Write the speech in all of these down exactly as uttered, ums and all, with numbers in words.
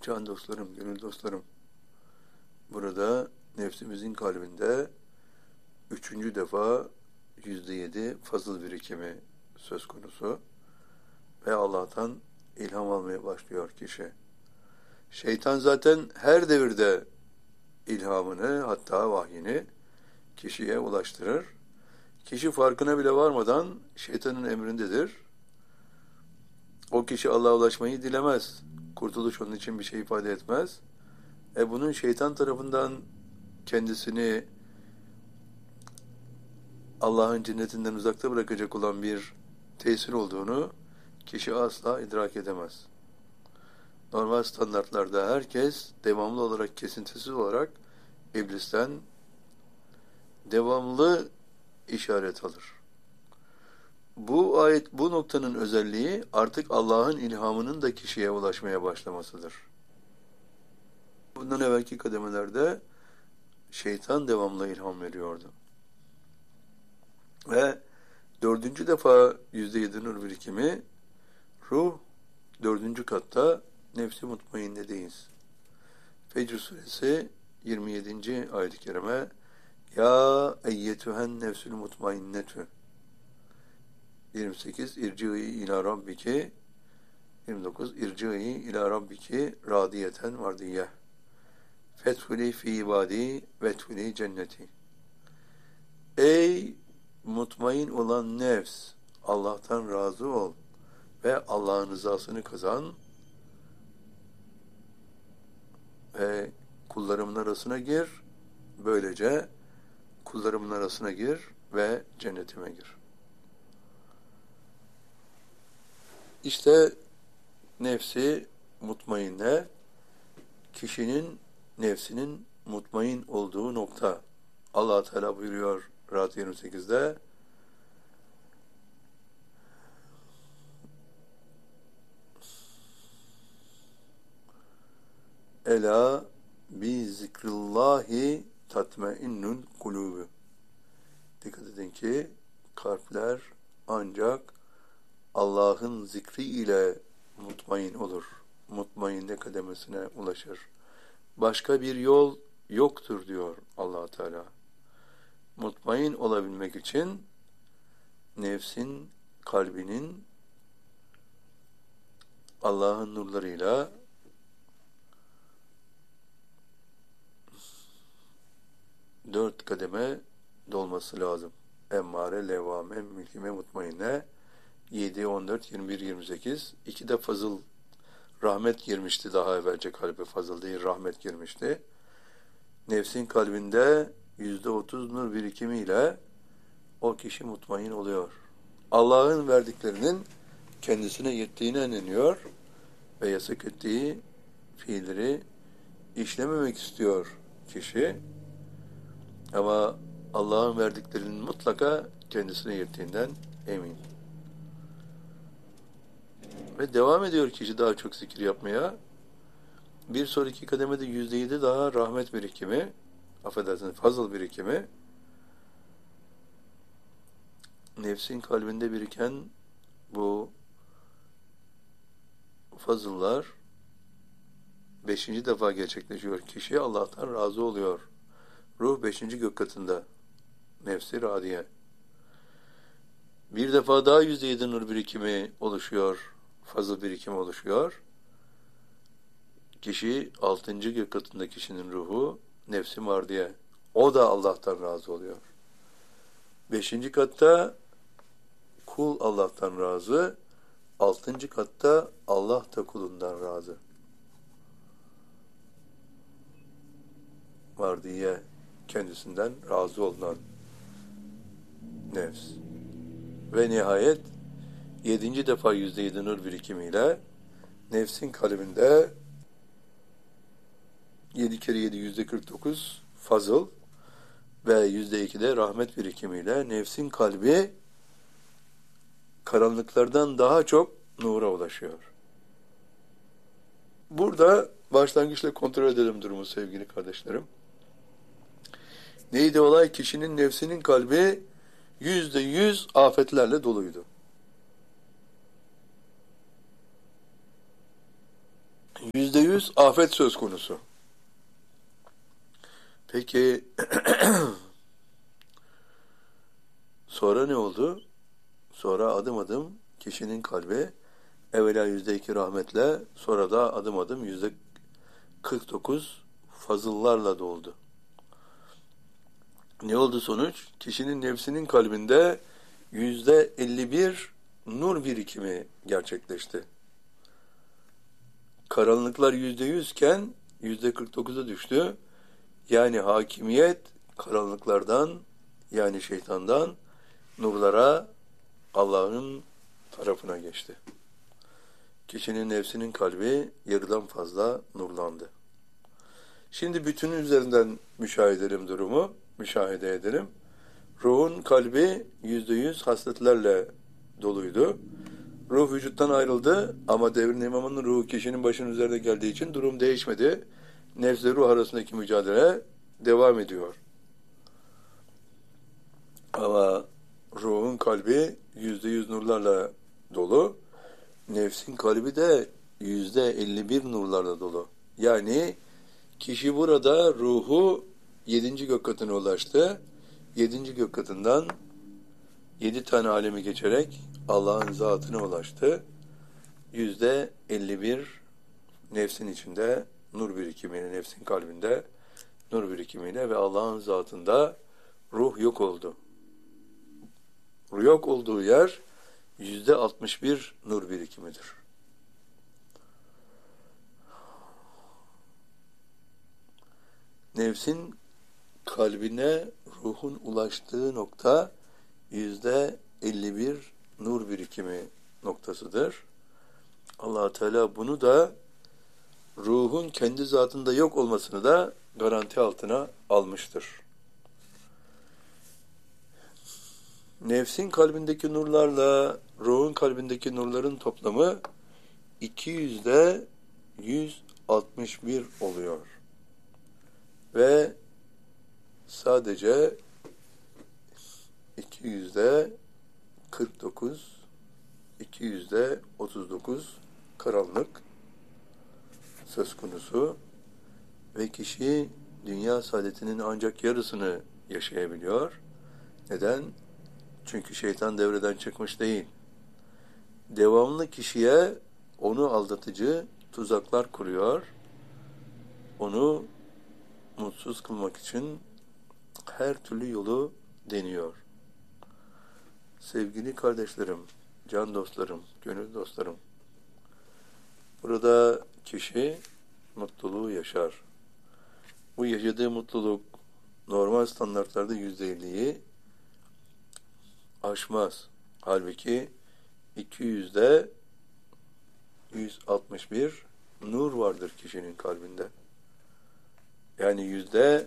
Can dostlarım, gönül dostlarım, burada nefsimizin kalbinde üçüncü defa yüzde yedi fazıl birikimi söz konusu ve Allah'tan ilham almaya başlıyor kişi. Şeytan zaten her devirde ilhamını, hatta vahyini kişiye ulaştırır. Kişi farkına bile varmadan şeytanın emrindedir. O kişi Allah'a ulaşmayı dilemez. Kurtuluş onun için bir şey ifade etmez. E bunun şeytan tarafından kendisini Allah'ın cennetinden uzakta bırakacak olan bir tesir olduğunu kişi asla idrak edemez. Normal standartlarda herkes devamlı olarak, kesintisiz olarak iblisten devamlı işaret alır. Bu ayet, bu noktanın özelliği artık Allah'ın ilhamının da kişiye ulaşmaya başlamasıdır. Bundan evvelki kademelerde şeytan devamlı ilham veriyordu. Ve dördüncü defa yüzde yedi nur birikimi, ruh dördüncü katta nefsi mutmainnedeyiz. Fecr suresi yirmi yedinci ayet-i kerime, ya eyyetühen nefsül mutmainnetü. yirmi sekiz irci'i ila rabbiki, yirmi dokuz irci'i ila rabbiki radiyeten mardiyye fethuli fi ibadi vethuli cenneti. Ey mutmain olan nefs, Allah'tan razı ol ve Allah'ın rızasını kazan ve kullarımın arasına gir, böylece kullarımın arasına gir ve cennetime gir. İşte nefsi mutmainne, kişinin nefsinin mutmain olduğu nokta. Allah Teala buyuruyor Ra'd yirmi sekizde, Ela bi zikrillahi tatmainnul kulûbü. Dikkat edin ki kalpler ancak Allah'ın zikri ile mutmain olur. Mutmainne kademesine ulaşır. Başka bir yol yoktur diyor Allah Teala. Mutmain olabilmek için nefsin, kalbinin Allah'ın nurlarıyla dört kademe dolması lazım. Emmare, levvame, mülkime, mutmainne, yedi, on dört, yirmi bir, yirmi sekiz. İki de fazıl, rahmet girmişti daha evvelce kalbe, fazıl değil, rahmet girmişti. Nefsin kalbinde yüzde otuz nur birikimiyle o kişi mutmain oluyor. Allah'ın verdiklerinin kendisine yettiğine inanıyor ve yasak ettiği fiilleri işlememek istiyor kişi. Ama Allah'ın verdiklerinin mutlaka kendisine yettiğinden emin. Ve devam ediyor kişi daha çok zikir yapmaya. Bir sonraki kademede yüzde yedi daha rahmet birikimi, affedersiniz fazıl birikimi, nefsin kalbinde biriken bu fazıllar beşinci defa gerçekleşiyor. Kişi Allah'tan razı oluyor. Ruh beşinci gök katında. Nefsi radiye. Bir defa daha yüzde yedi nur birikimi oluşuyor. Fazıl birikimi oluşuyor. Kişi altıncı gök katında kişinin ruhu nefsi mardiye. O da Allah'tan razı oluyor. Beşinci katta kul Allah'tan razı. Altıncı katta Allah da kulundan razı. Mardiye, kendisinden razı olunan nefs. Ve nihayet yedinci defa yüzde yedi nur birikimiyle nefsin kalbinde yedi kere yedi yüzde kırk dokuz fazıl ve yüzde iki de rahmet birikimiyle nefsin kalbi karanlıklardan daha çok nura ulaşıyor. Burada başlangıçla kontrol edelim durumu sevgili kardeşlerim. Neydi olay? Kişinin nefsinin kalbi yüzde yüz afetlerle doluydu. Yüzde yüz afet söz konusu. Peki sonra ne oldu? Sonra adım adım kişinin kalbi evvela yüzde iki rahmetle, sonra da adım adım yüzde kırk dokuz fazıllarla doldu. Ne oldu sonuç? Kişinin nefsinin kalbinde yüzde elli bir nur birikimi gerçekleşti. Karanlıklar yüzde yüzken yüzde kırk dokuza düştü. Yani hakimiyet karanlıklardan, yani şeytandan nurlara, Allah'ın tarafına geçti. Kişinin nefsinin kalbi yarıdan fazla nurlandı. Şimdi bütünün üzerinden müşahede edelim durumu, müşahede edelim. Ruhun kalbi yüzde yüz hasletlerle doluydu. Ruh vücuttan ayrıldı ama devrin imamının ruhu kişinin başının üzerine geldiği için durum değişmedi. Nefs ile ruh arasındaki mücadele devam ediyor. Ama ruhun kalbi yüzde yüz nurlarla dolu. Nefsin kalbi de yüzde elli bir nurlarla dolu. Yani kişi burada ruhu yedinci gök katına ulaştı. Yedinci gök katından yedi tane alemi geçerek Allah'ın zatına ulaştı. Yüzde elli bir nefsin içinde nur birikimiyle, nefsin kalbinde nur birikimiyle ve Allah'ın zatında ruh yok oldu. Ruh yok olduğu yer yüzde altmış bir nur birikimidir. Nefsin kalbine ruhun ulaştığı nokta yüzde elli bir nur birikimi noktasıdır. Allah Teala bunu da ruhun kendi zatında yok olmasını da garanti altına almıştır. Nefsin kalbindeki nurlarla ruhun kalbindeki nurların toplamı iki yüzde yüz altmış bir oluyor. Ve sadece iki yüzde kırk dokuz, iki yüzde otuz dokuz karanlık söz konusu ve kişi dünya saadetinin ancak yarısını yaşayabiliyor. Neden? Çünkü şeytan devreden çıkmış değil. Devamlı kişiye onu aldatıcı tuzaklar kuruyor. Onu mutsuz kılmak için her türlü yolu deniyor. Sevgili kardeşlerim, can dostlarım, gönül dostlarım, burada kişi mutluluğu yaşar. Bu yaşadığı mutluluk normal standartlarda yüzde elliyi aşmaz. Halbuki iki yüzde yüz altmış bir nur vardır kişinin kalbinde. Yani yüzde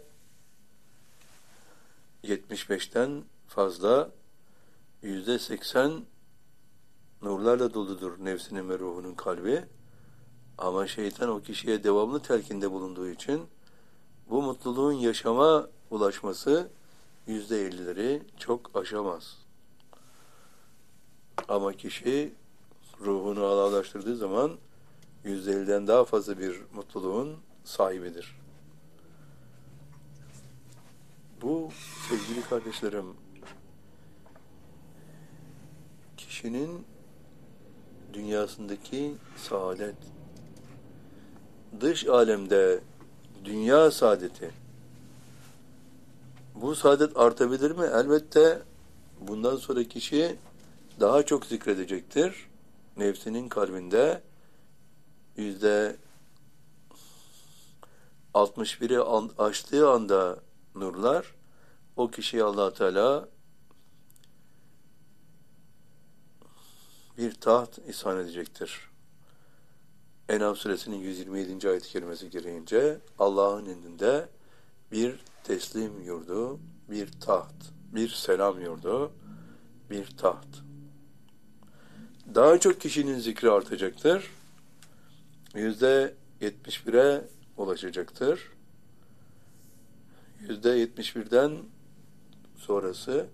yetmiş beşten fazla, yüzde seksen nurlarla doludur nefsinin ve ruhunun kalbi. Ama şeytan o kişiye devamlı telkinde bulunduğu için bu mutluluğun yaşama ulaşması yüzde ellileri çok aşamaz. Ama kişi ruhunu Allah'laştırdığı zaman yüzde elliden daha fazla bir mutluluğun sahibidir. Bu sevgili kardeşlerim, kişinin dünyasındaki saadet, dış alemde dünya saadeti. Bu saadet artabilir mi? Elbette bundan sonra kişi daha çok zikredecektir. Nefsinin kalbinde yüzde altmış biri aştığı anda nurlar, o kişiye Allah Teala bir taht ihsan edecektir. En'am suresinin yüz yirmi yedinci ayet-i kerimesi gereğince Allah'ın indinde bir teslim yurdu, bir taht, bir selam yurdu, bir taht. Daha çok kişinin zikri artacaktır. Yüzde yetmiş bire ulaşacaktır. Yüzde yetmiş birden sonrası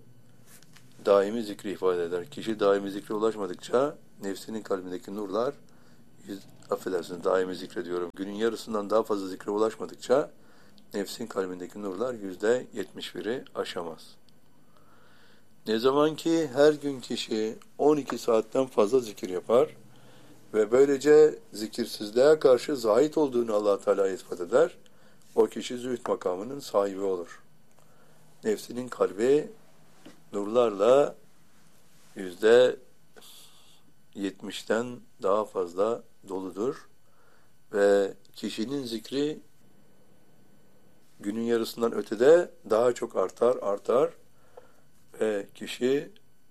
daimi zikri ifade eder. Kişi daimi zikre ulaşmadıkça nefsinin kalbindeki nurlar yüz, affedersiniz daimi zikrediyorum. Günün yarısından daha fazla zikre ulaşmadıkça nefsin kalbindeki nurlar yüzde yetmiş biri aşamaz. Ne zaman ki her gün kişi on iki saatten fazla zikir yapar ve böylece zikirsizliğe karşı zahit olduğunu Allah Teala ispat eder, o kişi zühd makamının sahibi olur. Nefsinin kalbi nurlarla yüzde yetmişten daha fazla doludur ve kişinin zikri günün yarısından ötede daha çok artar, artar ve kişi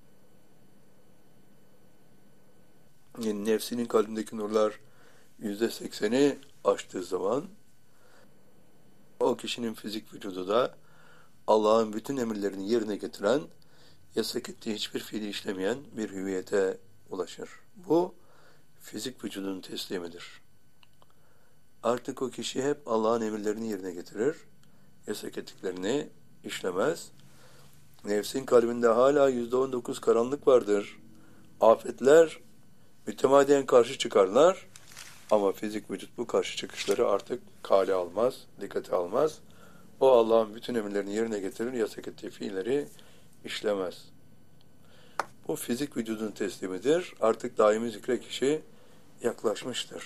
yani nefsinin kalbindeki nurlar yüzde sekseni aştığı zaman o kişinin fizik vücudu da Allah'ın bütün emirlerini yerine getiren, yasak ettiği hiçbir fiili işlemeyen bir hüviyete ulaşır. Bu fizik vücudun teslimidir. Artık o kişi hep Allah'ın emirlerini yerine getirir, yasak ettiklerini işlemez. Nefsin kalbinde hala yüzde on dokuz karanlık vardır. Afetler mütemadiyen karşı çıkarlar ama fizik vücut bu karşı çıkışları artık kale almaz, dikkate almaz. O Allah'ın bütün emirlerini yerine getirir, yasak ettiği fiilleri işlemez. Bu fizik vücudun teslimidir. Artık daimi zikre kişi yaklaşmıştır.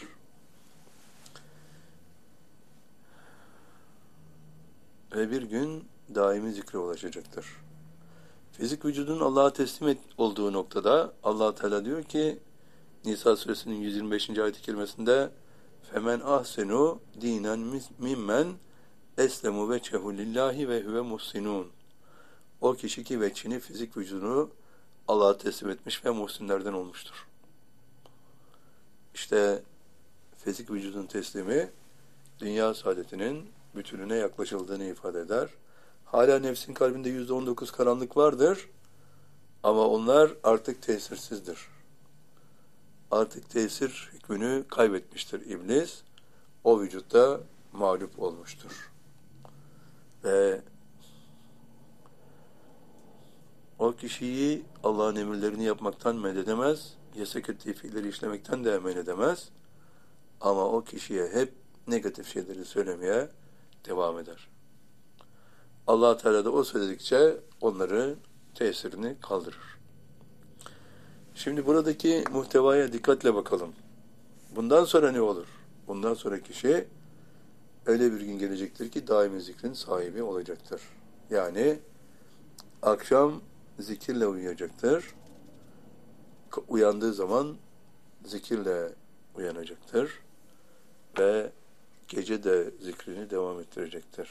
Ve bir gün daimi zikre ulaşacaktır. Fizik vücudun Allah'a teslim et olduğu noktada Allah Teala diyor ki Nisa suresinin yüz yirmi beşinci ayet-i kerimesinde femen ahsenu dinen mimmen eslemu veçhehu lillahi ve huve muhsinun. O kişi ki veçhini, fizik vücudunu Allah'a teslim etmiş ve muhsinlerden olmuştur. İşte fizik vücudun teslimi dünya saadetinin bütününe yaklaşıldığını ifade eder. Hala nefsin kalbinde yüzde on dokuz karanlık vardır ama onlar artık tesirsizdir. Artık tesir hükmünü kaybetmiştir iblis. O vücutta mağlup olmuştur. Ve o kişiyi Allah'ın emirlerini yapmaktan men edemez, yasak ettiği fiilleri işlemekten de men edemez. Ama o kişiye hep negatif şeyleri söylemeye devam eder. Allah Teala da o söyledikçe onları tesirini kaldırır. Şimdi buradaki muhtevaya dikkatle bakalım. Bundan sonra ne olur? Bundan sonra kişi öyle bir gün gelecektir ki daimi zikrin sahibi olacaktır. Yani akşam zikirle uyuyacaktır. Uyandığı zaman zikirle uyanacaktır. Ve gece de zikrini devam ettirecektir.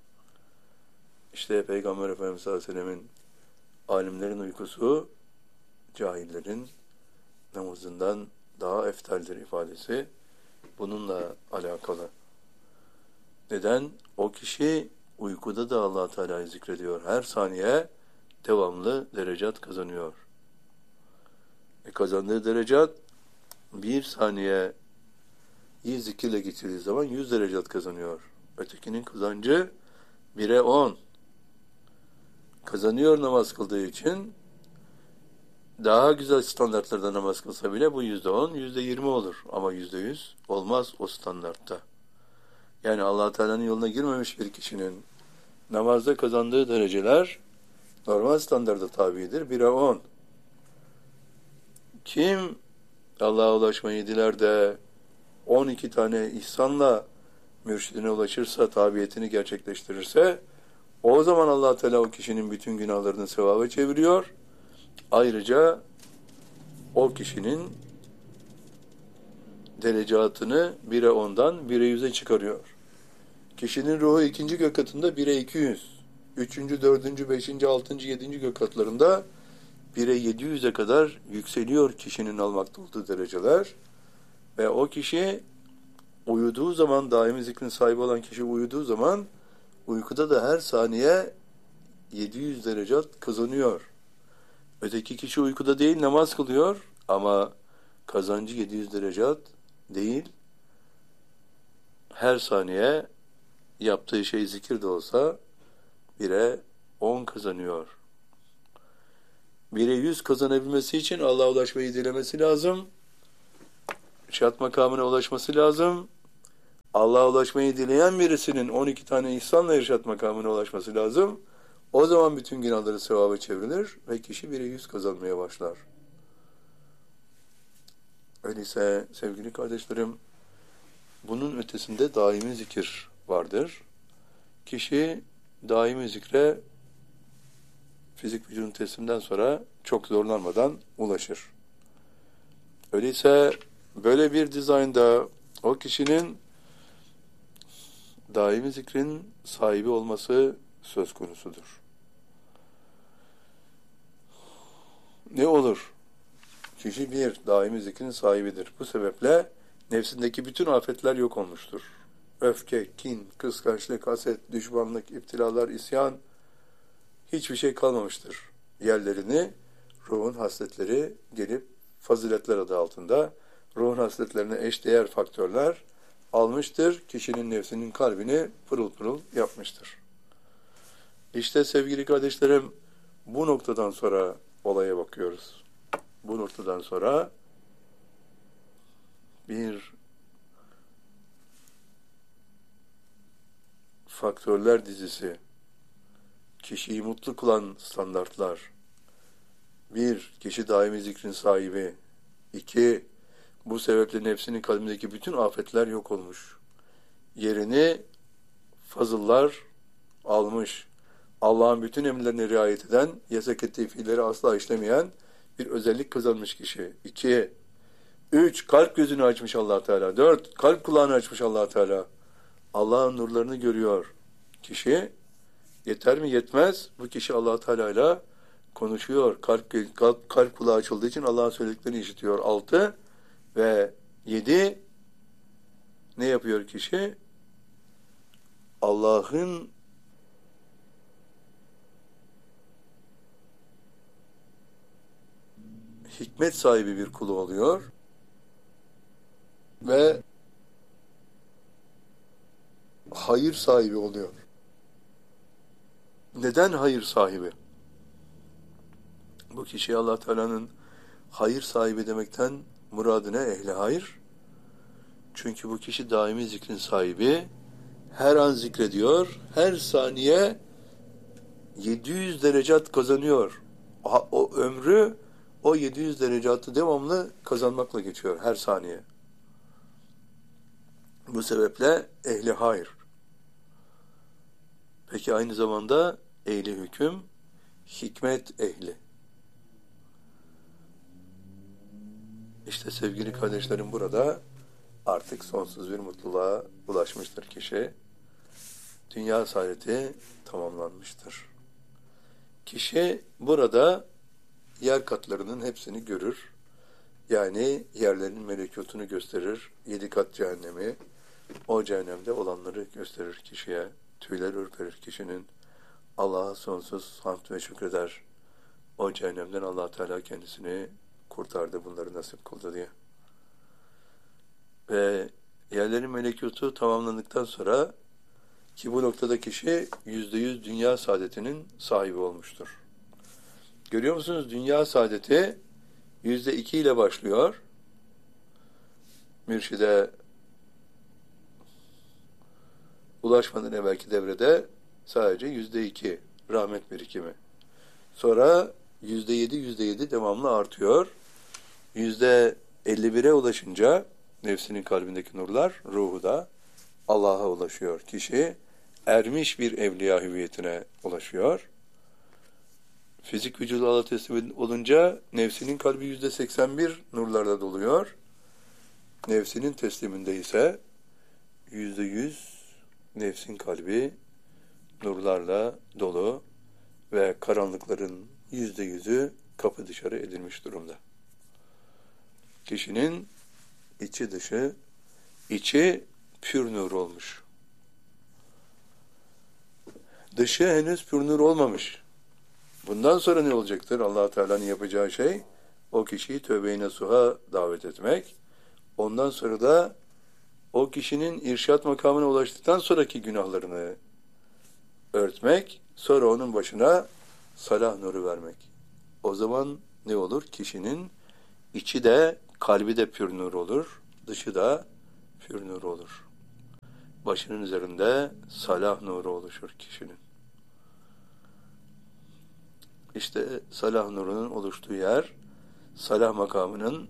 İşte Peygamber Efendimiz sallallahu aleyhi ve sellemin alimlerin uykusu cahillerin namazından daha eftaldir ifadesi bununla alakalı. Neden? O kişi uykuda da Allah Teala'yı zikrediyor. Her saniye devamlı derecat kazanıyor. E kazandığı derecat bir saniye iyi zikirle geçirdiği zaman yüz derecat kazanıyor. Ötekinin kazancı bire on. Kazanıyor namaz kıldığı için daha güzel standartlarda namaz kılsa bile bu yüzde on, yüzde yirmi olur. Ama yüzde yüz olmaz o standartta. Yani Allah Teala'nın yoluna girmemiş bir kişinin namazda kazandığı dereceler normal standarda tabidir. bire on. Kim Allah'a ulaşmayı diler de on iki tane ihsanla mürşidine ulaşırsa, tabiyetini gerçekleştirirse o zaman Allah Teala o kişinin bütün günahlarını sevaba çeviriyor. Ayrıca o kişinin derecatını bire ondan bire yüze çıkarıyor. Kişinin ruhu ikinci gök katında bire iki yüz. Üçüncü, dördüncü, beşinci, altıncı, yedinci gök katlarında bire yedi yüze kadar yükseliyor kişinin almakta olduğu dereceler. Ve o kişi uyuduğu zaman, daimi zikrin sahibi olan kişi uyuduğu zaman uykuda da her saniye yedi yüz derecat kazanıyor. Öteki kişi uykuda değil, namaz kılıyor ama kazancı yedi yüz derecat değil. Her saniye yaptığı şey zikir de olsa bire on kazanıyor. bire yüz kazanabilmesi için Allah'a ulaşmayı dilemesi lazım. irşat makamına ulaşması lazım. Allah'a ulaşmayı dileyen birisinin on iki tane ihsanla irşat makamına ulaşması lazım. O zaman bütün günahları sevaba çevrilir ve kişi bire yüz kazanmaya başlar. Öyleyse sevgili kardeşlerim, bunun ötesinde daimi zikir vardır. Kişi daimi zikre fizik vücudun tesliminden sonra çok zorlanmadan ulaşır. Öyleyse böyle bir dizaynda o kişinin daimi zikrin sahibi olması söz konusudur. Ne olur? Kişi bir daimi zikrin sahibidir. Bu sebeple nefsindeki bütün afetler yok olmuştur. Öfke, kin, kıskançlık, haset, düşmanlık, iptilalar, isyan, hiçbir şey kalmamıştır. Yerlerini ruhun hasletleri gelip faziletler adı altında ruhun hasletlerine eşdeğer faktörler almıştır. Kişinin nefsinin kalbini pırıl pırıl yapmıştır. İşte sevgili kardeşlerim, bu noktadan sonra olaya bakıyoruz. Bu noktadan sonra bir faktörler dizisi, kişiyi mutlu kılan standartlar, bir, kişi daimi zikrin sahibi, iki, bu sebeple nefsinin kalbindeki bütün afetler yok olmuş. Yerini fazıllar almış. Allah'ın bütün emirlerine riayet eden, yasak ettiği fiilleri asla işlemeyen bir özellik kazanmış kişi. İki, üç, kalp gözünü açmış Allah Teala. Dört, kalp kulağını açmış Allah Teala. Allah'ın nurlarını görüyor kişi. Yeter mi? Yetmez. Bu kişi Allah Teala ile konuşuyor. Kalp, kalp, kalp kulağı açıldığı için Allah'ın söylediklerini işitiyor. Altı ve yedi, ne yapıyor kişi? Allah'ın hikmet sahibi bir kulu oluyor ve hayır sahibi oluyor. Neden hayır sahibi? Bu kişi Allah Teala'nın hayır sahibi demekten muradı ne? Ehli hayır. Çünkü bu kişi daimi zikrin sahibi, her an zikrediyor, her saniye yedi yüz derecat kazanıyor. O, o ömrü o yedi yüz derecatı devamlı kazanmakla geçiyor her saniye. Bu sebeple ehli hayır. Peki aynı zamanda ehli hüküm, hikmet ehli. İşte sevgili kardeşlerim, burada artık sonsuz bir mutluluğa ulaşmıştır kişi. Dünya saadeti tamamlanmıştır. Kişi burada yer katlarının hepsini görür. Yani yerlerin melekutunu gösterir. Yedi kat cehennemi, o cehennemde olanları gösterir kişiye. Tüyler ürperir kişinin. Allah'a sonsuz hamd ve şükreder. O cehennemden Allah Teala kendisini kurtardı, bunları nasip kıldı diye. Ve yerlerin melekutu tamamlandıktan sonra, ki bu noktada kişi yüzde yüz dünya saadetinin sahibi olmuştur. Görüyor musunuz? Dünya saadeti yüzde iki ile başlıyor. Mürşide ulaşmadan evvelki devrede sadece yüzde iki rahmet birikimi. Sonra yüzde yedi, yüzde yedi devamlı artıyor. Yüzde elli bire ulaşınca nefsinin kalbindeki nurlar, ruhu da Allah'a ulaşıyor. Kişi ermiş bir evliya hüviyetine ulaşıyor. Fizik vücudu Allah'a teslim olunca nefsinin kalbi yüzde seksen bir nurlarla doluyor. Nefsinin tesliminde ise yüzde yüz nefsin kalbi nurlarla dolu ve karanlıkların yüzde yüzü kapı dışarı edilmiş durumda. Kişinin içi dışı, içi pür nur olmuş. Dışı henüz pür nur olmamış. Bundan sonra ne olacaktır? Allah Teala'nın yapacağı şey, o kişiyi tövbe-i nasuha davet etmek. Ondan sonra da o kişinin irşat makamına ulaştıktan sonraki günahlarını örtmek, sonra onun başına salah nuru vermek. O zaman ne olur? Kişinin içi de, kalbi de pür nur olur. dışı da pür nuru olur. Başının üzerinde salah nuru oluşur kişinin. İşte salah nurunun oluştuğu yer, salah makamının,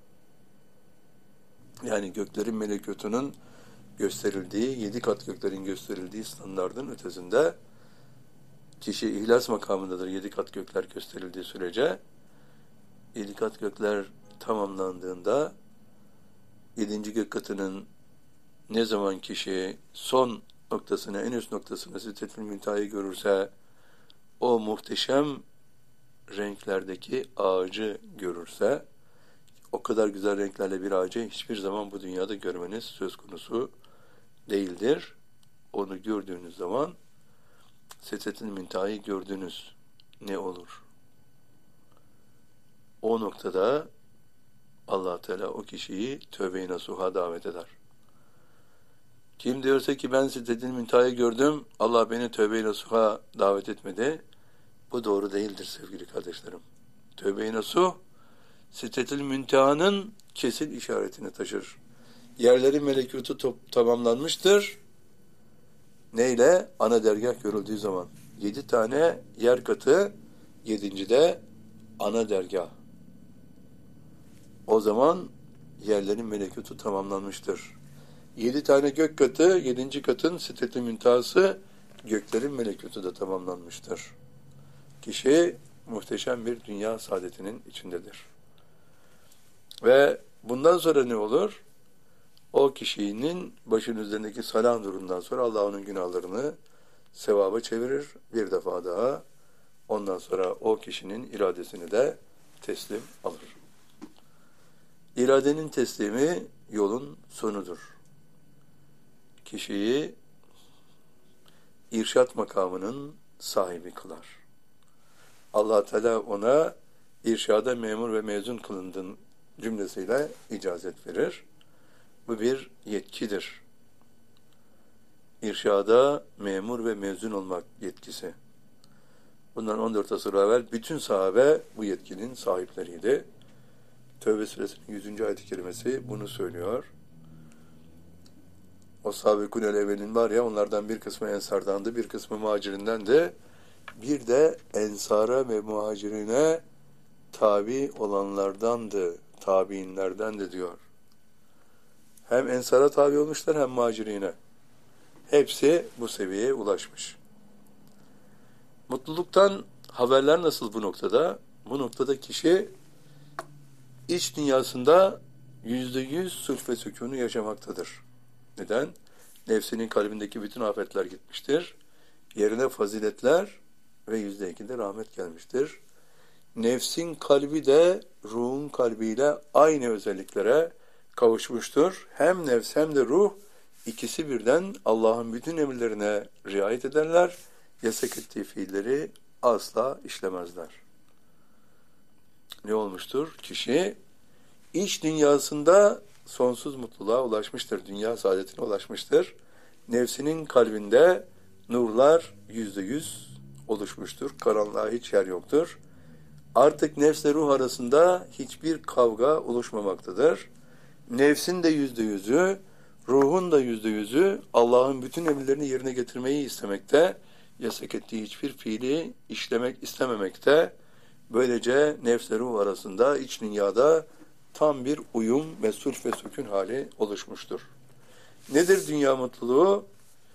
yani göklerin melekutunun gösterildiği, yedi kat göklerin gösterildiği standardın ötesinde, kişi ihlas makamındadır yedi kat gökler gösterildiği sürece. Yedi kat gökler tamamlandığında, yedinci gök katının ne zaman kişi son noktasını, en üst noktasını, Sidretül Münteha'yı görürse, o muhteşem renklerdeki ağacı görürse, o kadar güzel renklerle bir ağacı hiçbir zaman bu dünyada görmeniz söz konusu değildir. Onu gördüğünüz zaman Sidretül Münteha'yı gördünüz ne olur? O noktada Allah Teala o kişiyi tövbe-i nasuha davet eder. Kim diyorsa ki ben Sidretül Münteha'yı gördüm, Allah beni tövbe-i nasuha davet etmedi, bu doğru değildir sevgili kardeşlerim. Tövbe-i nasuh, Sidretül Münteha'nın kesin işaretini taşır. Yerlerin melekutu top, tamamlanmıştır. Neyle? Ana dergah görüldüğü zaman. Yedi tane yer katı, yedinci de ana dergah. O zaman yerlerin melekutu tamamlanmıştır. Yedi tane gök katı, yedinci katın Sidretül Münteha'sı, göklerin melekutu da tamamlanmıştır. Kişi muhteşem bir dünya saadetinin içindedir. Ve bundan sonra ne olur? O kişinin başının üzerindeki salah nurundan sonra Allah onun günahlarını sevaba çevirir bir defa daha. Ondan sonra o kişinin iradesini de teslim alır. İradenin teslimi yolun sonudur. Kişiyi irşat makamının sahibi kılar. Allah Teala ona irşada memur ve mezun kılındın cümlesiyle icazet verir. Bu bir yetkidir. İrşada memur ve mezun olmak yetkisi. Bundan on dört asır evvel bütün sahabe bu yetkinin sahipleriydi. Tevbe suresinin yüzüncü ayet-i kerimesi bunu söylüyor. O Sabikun el-Evvelin var ya, onlardan bir kısmı Ensardandı, bir kısmı Muhacirindendi. Bir de Ensara ve Muhacirine tabi olanlardandı, tabiinlerdendi diyor. Hem Ensar'a tabi olmuşlar hem Muhacirine. Hepsi bu seviyeye ulaşmış. Mutluluktan haberler nasıl bu noktada? Bu noktada kişi iç dünyasında yüzde yüz sulh ve sükûnu yaşamaktadır. Neden? Nefsinin kalbindeki bütün afetler gitmiştir. Yerine faziletler ve yüzde iki de rahmet gelmiştir. Nefsin kalbi de ruhun kalbiyle aynı özelliklere kavuşmuştur. Hem nefs hem de ruh ikisi birden Allah'ın bütün emirlerine riayet ederler. Yasak ettiği fiilleri asla işlemezler. Ne olmuştur? Kişi iç dünyasında sonsuz mutluluğa ulaşmıştır. Dünya saadetine ulaşmıştır. Nefsinin kalbinde nurlar yüzde yüz oluşmuştur. Karanlığa hiç yer yoktur. Artık nefsle ruh arasında hiçbir kavga oluşmamaktadır. Nefsin de yüzde yüzü, ruhun da yüzde yüzü Allah'ın bütün emirlerini yerine getirmeyi istemekte, yasak ettiği hiçbir fiili işlemek istememekte. Böylece nefsle ruh arasında iç dünyada tam bir uyum ve sulh ve sükun hali oluşmuştur. Nedir dünya mutluluğu?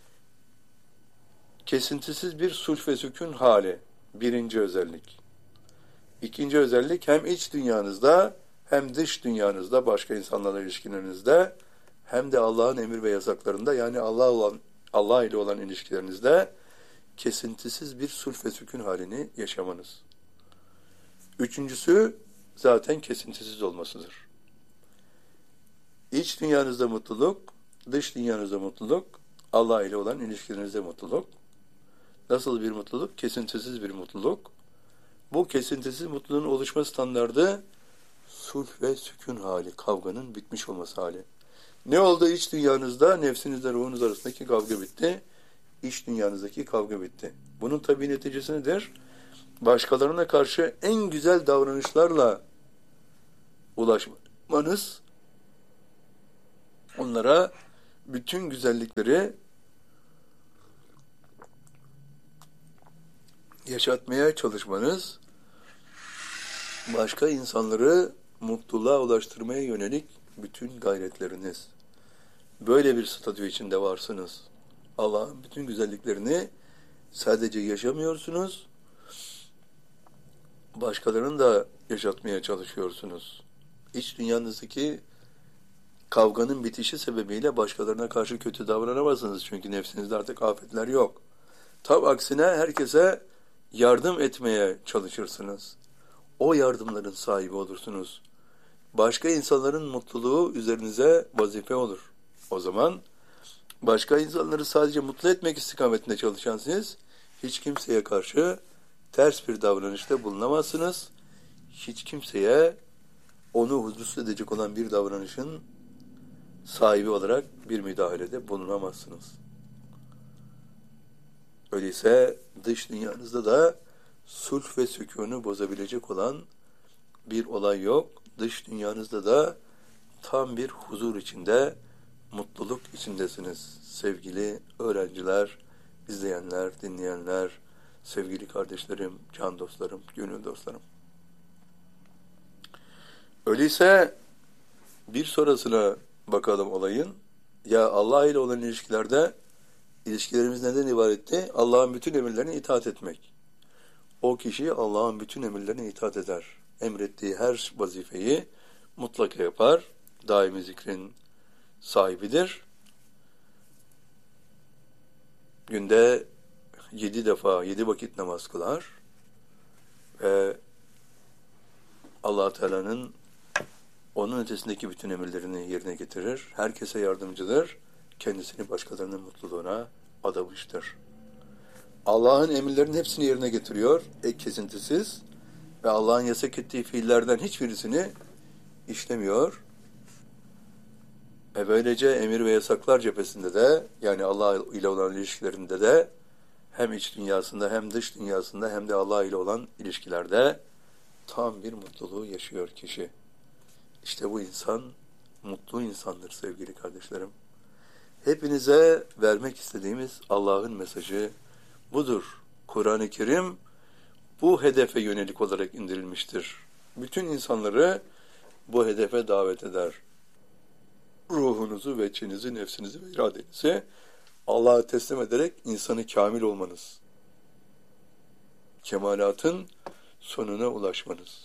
Kesintisiz bir sulh ve sükun hali. Birinci özellik. İkinci özellik, hem iç dünyanızda hem dış dünyanızda, başka insanlarla ilişkilerinizde, hem de Allah'ın emir ve yasaklarında, yani Allah olan Allah ile olan ilişkilerinizde kesintisiz bir sulh ve sükun halini yaşamanız. Üçüncüsü zaten kesintisiz olmasıdır. İç dünyanızda mutluluk, dış dünyanızda mutluluk, Allah ile olan ilişkilerinizde mutluluk. Nasıl bir mutluluk? Kesintisiz bir mutluluk. Bu kesintisiz mutluluğun oluşma standardı sulh ve sükun hali, kavganın bitmiş olması hali. Ne oldu iç dünyanızda? Nefsinizle ruhunuz arasındaki kavga bitti. İç dünyanızdaki kavga bitti. Bunun tabii neticesi nedir? Başkalarına karşı en güzel davranışlarla ulaşmanız onlara bütün güzellikleri yaşatmaya çalışmanız, başka insanları mutluluğa ulaştırmaya yönelik bütün gayretleriniz. Böyle bir statü içinde varsınız. Allah'ın bütün güzelliklerini sadece yaşamıyorsunuz, başkalarını da yaşatmaya çalışıyorsunuz. İç dünyanızdaki kavganın bitişi sebebiyle başkalarına karşı kötü davranamazsınız. Çünkü nefsinizde artık afetler yok. Tam aksine herkese yardım etmeye çalışırsınız. O yardımların sahibi olursunuz. Başka insanların mutluluğu üzerinize vazife olur. O zaman başka insanları sadece mutlu etmek istikametinde çalışan siz, hiç kimseye karşı ters bir davranışta bulunamazsınız. Hiç kimseye onu huzursuz edecek olan bir davranışın sahibi olarak bir müdahalede bulunamazsınız. Öyleyse dış dünyanızda da sulh ve sükûnu bozabilecek olan bir olay yok. Dış dünyanızda da tam bir huzur içinde, mutluluk içindesiniz. Sevgili öğrenciler, izleyenler, dinleyenler, sevgili kardeşlerim, can dostlarım, gönül dostlarım. Öyleyse bir sonrasına bakalım olayın. Ya Allah ile olan ilişkilerde ilişkilerimiz neden ibaretti? Allah'ın bütün emirlerine itaat etmek. O kişi Allah'ın bütün emirlerine itaat eder. Emrettiği her vazifeyi mutlaka yapar. Daimi zikrin sahibidir. Günde yedi defa, yedi vakit namaz kılar. Ve Allah Teala'nın onun ötesindeki bütün emirlerini yerine getirir. Herkese yardımcıdır. Kendisini başkalarının mutluluğuna adamıştır. Allah'ın emirlerinin hepsini yerine getiriyor. Ek kesintisiz. Ve Allah'ın yasak ettiği fiillerden hiçbirisini işlemiyor. Ve böylece emir ve yasaklar cephesinde de, yani Allah ile olan ilişkilerinde de, hem iç dünyasında hem dış dünyasında hem de Allah ile olan ilişkilerde tam bir mutluluğu yaşıyor kişi. İşte bu insan mutlu insandır sevgili kardeşlerim. Hepinize vermek istediğimiz Allah'ın mesajı budur. Kur'an-ı Kerim bu hedefe yönelik olarak indirilmiştir. Bütün insanları bu hedefe davet eder. Ruhunuzu ve içinizi, nefsinizi ve iradenizi Allah'a teslim ederek insanı kamil olmanız, kemalatın sonuna ulaşmanız.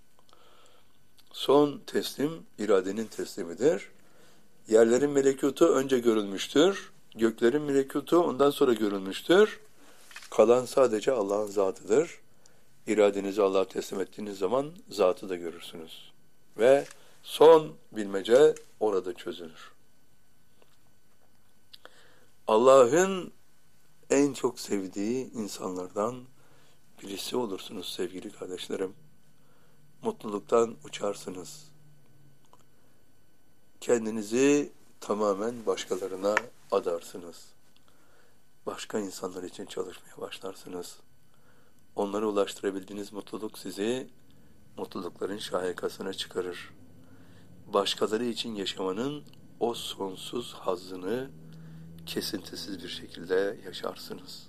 Son teslim, iradenin teslimidir. Yerlerin melekutu önce görülmüştür. Göklerin melekutu ondan sonra görülmüştür. Kalan sadece Allah'ın zatıdır. İradenizi Allah'a teslim ettiğiniz zaman zatı da görürsünüz. Ve son bilmece orada çözülür. Allah'ın en çok sevdiği insanlardan birisi olursunuz sevgili kardeşlerim. Mutluluktan uçarsınız. Kendinizi tamamen başkalarına adarsınız. Başka insanlar için çalışmaya başlarsınız. Onlara ulaştırabildiğiniz mutluluk sizi mutlulukların şahikasına çıkarır. Başkaları için yaşamanın o sonsuz hazzını kesintisiz bir şekilde yaşarsınız.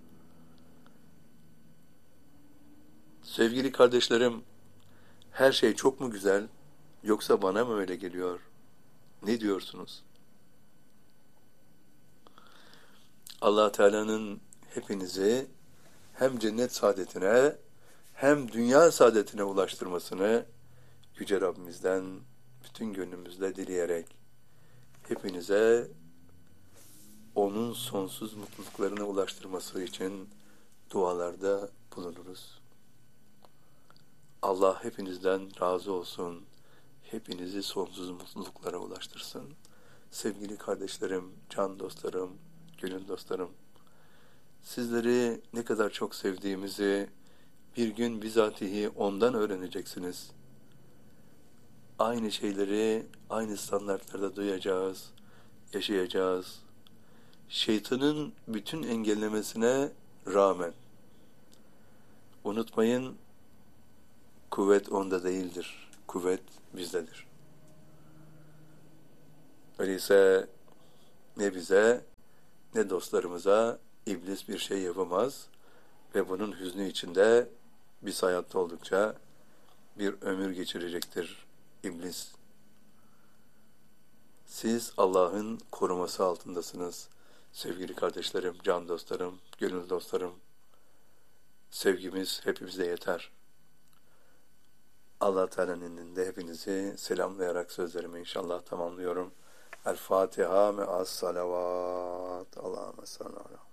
Sevgili kardeşlerim, her şey çok mu güzel, yoksa bana mı öyle geliyor? Ne diyorsunuz? Allah Teala'nın hepinizi hem cennet saadetine hem dünya saadetine ulaştırmasını Yüce Rabbimizden bütün gönlümüzle dileyerek hepinize onun sonsuz mutluluklarına ulaştırması için dualarda bulunuruz. Allah hepinizden razı olsun. Hepinizi sonsuz mutluluklara ulaştırsın. Sevgili kardeşlerim, can dostlarım, gönül dostlarım, sizleri ne kadar çok sevdiğimizi bir gün bizatihi ondan öğreneceksiniz. Aynı şeyleri aynı standartlarda duyacağız, yaşayacağız. Şeytanın bütün engellemesine rağmen unutmayın, kuvvet onda değildir. Kuvvet bizdedir. Öyleyse ne bize ne dostlarımıza iblis bir şey yapamaz ve bunun hüznü içinde biz hayatta oldukça bir ömür geçirecektir iblis. Siz Allah'ın koruması altındasınız. Sevgili kardeşlerim, can dostlarım, gönül dostlarım, sevgimiz hepimize yeter. Allah Teala'nın önünde hepinizi selamlayarak sözlerimi inşallah tamamlıyorum. El Fatiha me'as salavat. Allahümme salli ala